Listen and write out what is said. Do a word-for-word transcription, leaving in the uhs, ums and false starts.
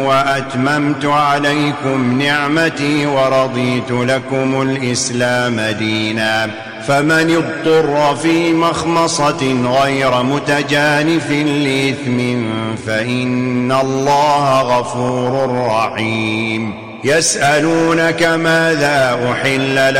وأتممت عليكم نعمتي ورضيت لكم الإسلام دينا فمن اضطر في مخمصة غير متجانف لإثم فإن الله غفور رحيم. يسألونك ماذا أحل لهم